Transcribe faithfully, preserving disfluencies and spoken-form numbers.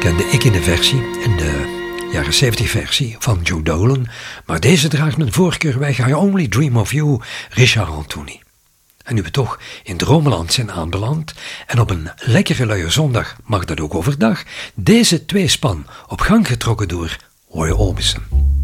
kende ik in de versie, in de jaren zeventig versie van Joe Dolan, maar deze draagt mijn voorkeur weg. I Only Dream of You, Richard Anthony. En nu we toch in Dromeland zijn aanbeland, en op een lekkere luie zondag mag dat ook overdag, deze tweespan op gang getrokken door Roy Orbison.